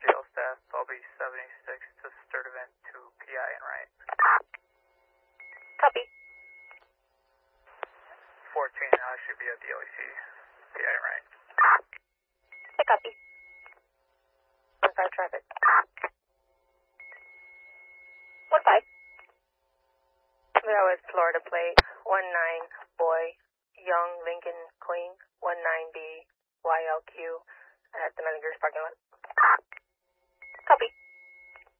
jail staff, Bobby 76 to Sturtevant to PI and right. Copy. 14 should be at the LEC, PI and right. I copy. 1-5 traffic. 1-5. That was Florida plate 19 boy, Young Lincoln Queen 19B YLQ at the Melinger parking lot. Copy.